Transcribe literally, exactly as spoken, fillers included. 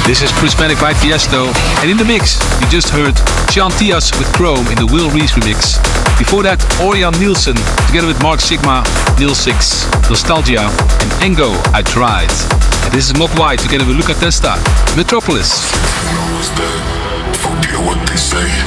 This is Prismatic by Tiesto, and in the mix, you just heard Sean Tias with Chrome in the Will Reese remix. Before that, Orion Nielsen, together with Mark Sigma, Nil six, Nostalgia, and Engo, I Tried. And this is Mogwai, together with Luca Testa, Metropolis. Forget what they say.